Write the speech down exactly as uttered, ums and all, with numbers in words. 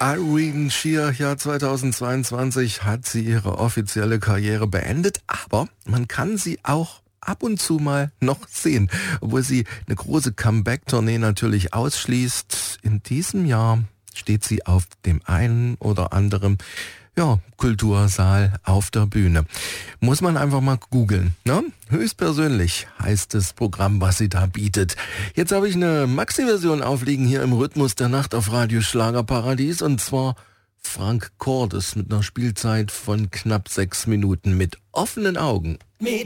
Irene Shear, ja, zweitausendzweiundzwanzig hat sie ihre offizielle Karriere beendet, aber man kann sie auch ab und zu mal noch sehen, obwohl sie eine große Comeback-Tournee natürlich ausschließt. In diesem Jahr steht sie auf dem einen oder anderen ja, Kultursaal auf der Bühne. Muss man einfach mal googeln, ne? Höchstpersönlich heißt das Programm, was sie da bietet. Jetzt habe ich eine Maxi-Version aufliegen hier im Rhythmus der Nacht auf Radio Schlagerparadies, und zwar Frank Cordes mit einer Spielzeit von knapp sechs Minuten mit offenen Augen.